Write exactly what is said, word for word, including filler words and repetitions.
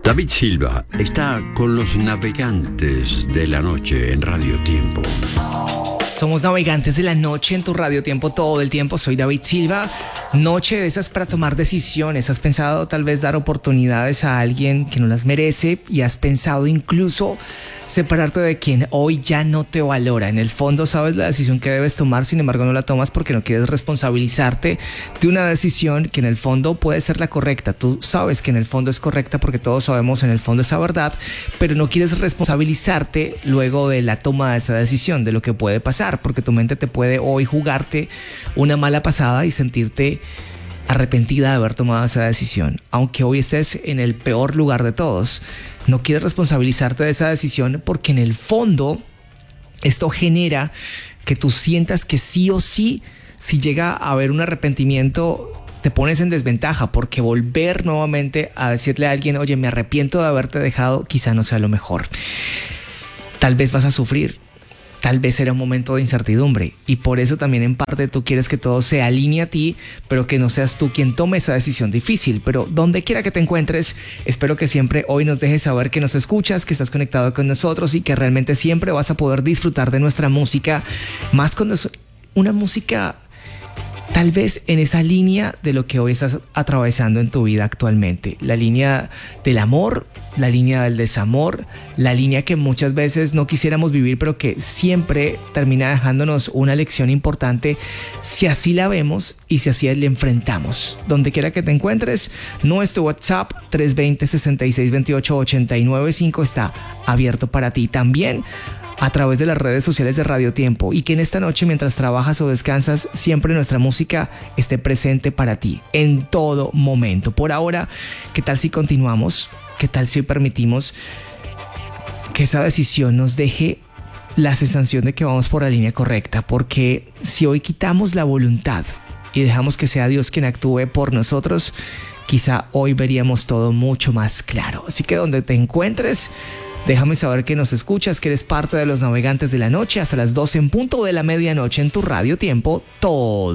David Silva está con los navegantes de la noche en Radio Tiempo. Somos navegantes de la noche en tu Radio Tiempo todo el tiempo. Soy David Silva. Noche de esas para tomar decisiones. ¿Has pensado tal vez dar oportunidades a alguien que no las merece? ¿Y has pensado incluso separarte de quien hoy ya no te valora? En el fondo sabes la decisión que debes tomar, sin embargo no la tomas porque no quieres responsabilizarte de una decisión que en el fondo puede ser la correcta. Tú sabes que en el fondo es correcta porque todos sabemos en el fondo esa verdad, pero no quieres responsabilizarte luego de la toma de esa decisión, de lo que puede pasar, porque tu mente te puede hoy jugarte una mala pasada y sentirte arrepentida de haber tomado esa decisión. Aunque hoy estés en el peor lugar de todos, no quieres responsabilizarte de esa decisión porque en el fondo esto genera que tú sientas que sí o sí, si llega a haber un arrepentimiento, te pones en desventaja, porque volver nuevamente a decirle a alguien, oye, me arrepiento de haberte dejado, quizá no sea lo mejor. Tal vez vas a sufrir. Tal vez será un momento de incertidumbre y por eso también en parte tú quieres que todo se alinee a ti, pero que no seas tú quien tome esa decisión difícil. Pero donde quiera que te encuentres, espero que siempre hoy nos dejes saber que nos escuchas, que estás conectado con nosotros y que realmente siempre vas a poder disfrutar de nuestra música, más cuando es una música tal vez en esa línea de lo que hoy estás atravesando en tu vida actualmente. La línea del amor, la línea del desamor, la línea que muchas veces no quisiéramos vivir, pero que siempre termina dejándonos una lección importante si así la vemos y si así la enfrentamos. Donde quiera que te encuentres, nuestro WhatsApp tres dos cero, seis seis dos ocho, ocho nueve cinco está abierto para ti. También a través de las redes sociales de Radio Tiempo, y que en esta noche, mientras trabajas o descansas, siempre nuestra música esté presente para ti en todo momento. Por ahora, ¿qué tal si continuamos? ¿Qué tal si permitimos que esa decisión nos deje la sensación de que vamos por la línea correcta? Porque si hoy quitamos la voluntad y dejamos que sea Dios quien actúe por nosotros, quizá hoy veríamos todo mucho más claro. Así que donde te encuentres, déjame saber que nos escuchas, que eres parte de los navegantes de la noche hasta las doce en punto de la medianoche en tu Radio Tiempo todo